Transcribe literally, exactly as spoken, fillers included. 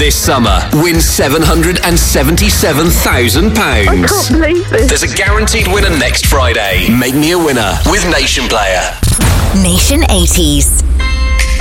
This summer, win seven hundred seventy-seven thousand pounds. I can't believe this. There's a guaranteed winner next Friday. Make me a winner with Nation Player. Nation eighties.